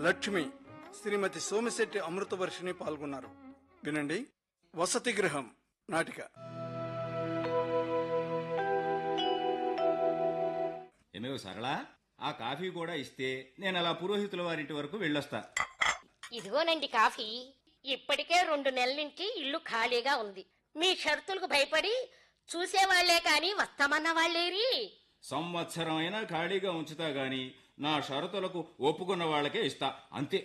లక్ష్మి, శ్రీమతి సోమిశెట్టి అమృతవర్షిణి పాల్గొన్నారు. వినండి, వసతి గృహం నాటిక. ఏమేవో సరళ, ఆ కాఫీ కూడా ఇస్తే నేను అలా పురోహితుల వారింటి వరకు వెళ్ళొస్తా. ఇదిగోనండి కాఫీ. ఇప్పటికే 2 నెలల నుంచి ఇల్లు ఖాళీగా ఉంది. మీ షరతులకు భయపడి చూసేవాళ్లే కాని వస్తామన్న వాళ్ళేరి. సంవత్సరం అయినా ఖాళీగా ఉంచుతా గాని నా షరతులకు ఒప్పుకున్న వాళ్ళకే ఇస్తా, అంతే.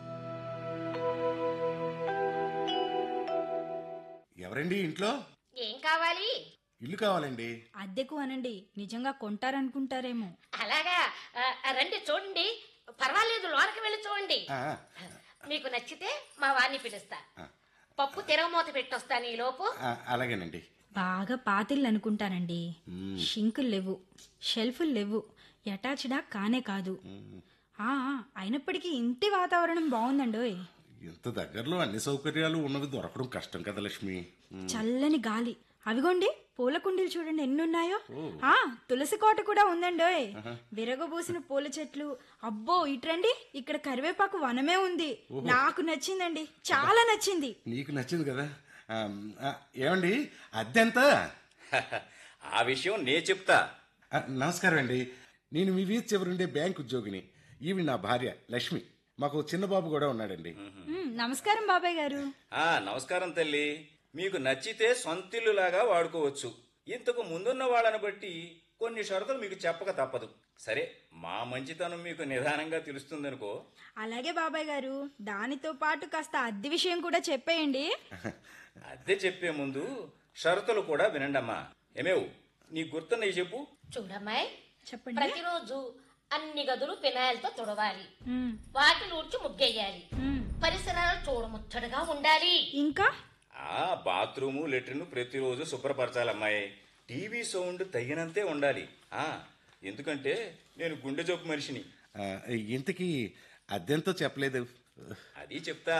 ఎవరండి ఇంట్లో? ఏం కావాలి? ఇల్లు కావాలండి. అద్దెకు అనండి, నిజంగా కొంటారనుకుంటారేమో. అలాగా? రండి చూడండి, పర్వాలేదు, లోనకి వెళ్ళి చూడండి. మీకు నచ్చితే మా వారిని పిలుస్తా. పప్పు తిరగమూత పెట్టొస్తాను ఈ లోపు. అలాగేనండి. బాగా పాతిళ్ళు అనుకుంటానండి. షింకులు లేవు, షెల్ఫులు లేవు, అటాచ్డా కానే కాదు. అయినప్పటికీ ఇంటి వాతావరణం బాగుందండోయ్. ఇంత దగ్గరలో అన్ని సౌకర్యాలు ఉన్నవి దొరకడం కష్టం కదా లక్ష్మి. చల్లని గాలి, అవిగోండి పూల కుండీలు చూడండి ఎన్నున్నాయో. తులసి కోట కూడా ఉందండోయ్. విరగబూసిన పూల చెట్లు. అబ్బో ఇట్రండి, ఇక్కడ కరివేపాకు వనమే ఉంది. నాకు నచ్చిందండి, చాలా నచ్చింది. నీకు నచ్చింది కదా. ఏమండి, అద్దెంత? ఆ విషయం నే చెప్తా. నమస్కారం అండి, నేను మీ వీధి చివరుండే బ్యాంక్ ఉద్యోగిని. ఈవి నా భార్య లక్ష్మి. మాకు చిన్న బాబు కూడా ఉన్నాడండి. నమస్కారం బాబాయ్ గారు. నమస్కారం తల్లి. మీకు నచ్చితే సొంతిల్లులాగా వాడుకోవచ్చు. ఇంతకు ముందున్న వాళ్ళని బట్టి కొన్ని షరతులు మీకు చెప్పక తప్పదు. సరే, మా మంచితనం మీకు నిదానంగా తెలుస్తుందనుకో. అలాగే బాబాయ్ గారు, దానితో పాటు కాస్త అద్దె విషయం కూడా చెప్పేయండి. అద్దె చెప్పే ముందు షరతులు కూడా వినండమ్మా. ఏమేవు నీ గుర్తున్నవి చెప్పు. చూడమ్మాయి, చెప్పండి. ప్రతిరోజు అన్ని గదులు ఫినాయిల్తో తుడవాలి, వాకిలు ఊడ్చి ముగ్గేయాలి, పరిసరాలు చూడముచ్చటగా ఉండాలి. ఇంకా బాత్రూము లెట్రిన్ ప్రతిరోజు శుభ్రపరచాలమ్మాయి. టీవీ సౌండ్ తగినంతే ఉండాలి. ఎందుకంటే నేను గుండె జబ్బు మనిషిని. ఇంతకీ అద్దెంతో చెప్పలేదు. అది చెప్తా.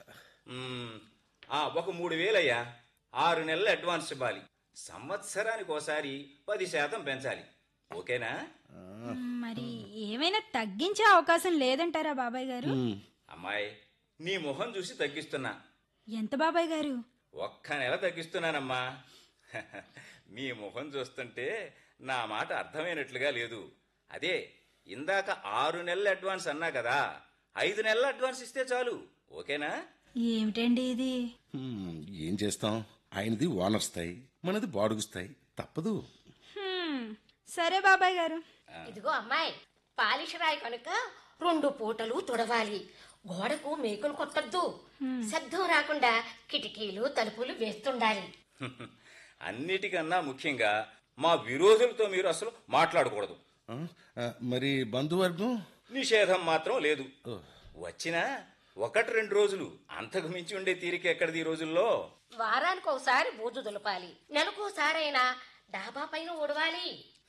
ఒక 3,000 అయ్యా. 6 నెలలు అడ్వాన్స్ ఇవ్వాలి. సంవత్సరానికి ఒకసారి 10% పెంచాలి. ఓకేనా? మరి ఏమైనా తగ్గించే అవకాశం లేదంటారా బాబాయ్ గారు? అమ్మాయి, నీ మొహం చూసి తగ్గిస్తున్నా. ఎంత బాబాయ్ గారు? 1 నెల తగ్గిస్తున్నానమ్మా. మీ మొహం చూస్తుంటే నా మాట అర్థమైనట్లుగా లేదు. అదే ఇందాక 6 నెలల అడ్వాన్స్ అన్నా కదా, 5 నెలల అడ్వాన్స్ ఇస్తే చాలు. ఓకేనా? ఏమిటండి ఇది? ఏం చేస్తాం, ఆయనది ఓనర్ స్థాయి, మనది బాడుగు స్థాయి, తప్పదు. సరే బాబాయ్ గారు. ఇదిగో అమ్మాయి, పాలిష్ రాయి కనుక 2 పూటలు తుడవాలి. గోడకు మేకులు కొట్టద్దు. శబ్దం రాకుండా కిటికీలు తలుపులు వేస్తుండాలి. అన్నిటికన్నా ముఖ్యంగా మా విరోధులతో మీరు అసలు మాట్లాడకూడదు. మరి బంధువర్గం? నిషేధం మాత్రం లేదు. వచ్చినా 1-2 రోజులు, అంతకు మించి ఉండే తీరిక ఎక్కడిది ఈ రోజుల్లో. వారానికి ఒకసారి బూజు దులపాలి. నెలకోసారైనా డాబా పైన ఊడవాలి.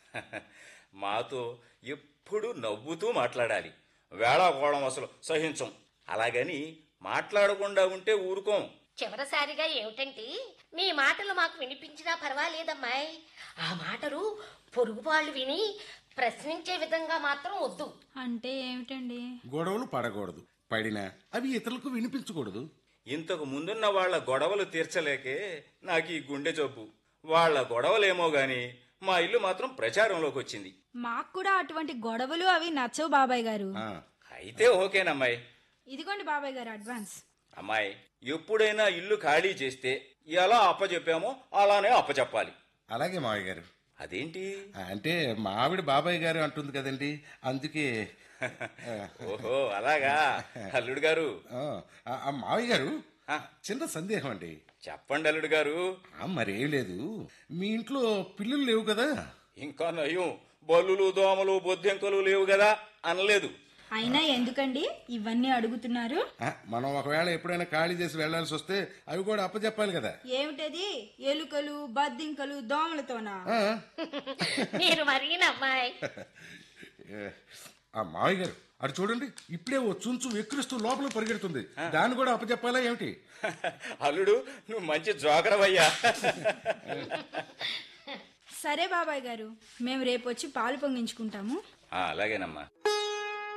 మాతో ఎప్పుడు నవ్వుతూ మాట్లాడాలి. వేళాకోళం అసలు సహించం. అలాగని మాట్లాడకుండా ఉంటే ఊరుకోం. చివరిసారిగా ఏమిటంటే, మీ మాటలు మాకు వినిపించినా పర్వాలేదమ్మాయి, ఆ మాటలు పొరుగు వాళ్ళు విని ప్రశ్నించే విధంగా మాత్రం వద్దు. అంటే ఏమిటండి? గొడవలు పడకూడదు, పడినా అవి ఇతరులకు వినిపించకూడదు. ఇంతకు ముందున్న వాళ్ల గొడవలు తీర్చలేకే నాకు ఈ గుండె జబ్బు. వాళ్ల గొడవలేమో గాని మా ఇల్లు మాత్రం ప్రచారంలోకి వచ్చింది. మాకు కూడా అటువంటి గొడవలు అవి నచ్చవు బాబాయ్ గారు. అయితే ఓకేనమ్మాయి. ఇదిగోండి బాబాయ్ గారు అడ్వాన్స్. అమ్మాయి, ఎప్పుడైనా ఇల్లు ఖాళీ చేస్తే ఎలా అప్పచెప్పామో అలానే అప్పచెప్పాలి. అలాగే మావయ్య గారు. అదేంటి అంటే మా ఆవిడ బాబాయ్ గారు అంటుంది కదండి, అందుకే. ఓహో అలాగా. అల్లుడు గారు. మావయ్య గారు, చిన్న సందేహం అండి. చెప్పండి అల్లుడు గారు. మరేం లేదు, మీ ఇంట్లో పిల్లులు లేవు కదా? ఇంకా నయం, బల్లులు దోమలు బొద్దెంకలు లేవు కదా అనలేదు. అయినా ఎందుకండి ఇవన్నీ అడుగుతున్నారు? మనం ఒకవేళ ఎప్పుడైనా ఖాళీ చేసి వెళ్లాల్సి వస్తే అవి కూడా అప్పచెప్పాలి కదా. ఏమిటది? ఎలుకలు బద్దింకలు దోమలతోనా? మీరు మరీనమ్మాయి. మావయ్య గారు, అటు చూడండి, ఇప్పుడే ఓ చుంచు ఎక్కిరిస్తూ లోపల పరిగెడుతుంది. దాన్ని కూడా అప్పచెప్పాలా ఏమిటి? అల్లుడు, నువ్వు మంచి జోకరవయ్యా. సరే బాబాయ్ గారు, మేము రేపు వచ్చి పాలు పొంగించుకుంటాము. అలాగేనమ్మా.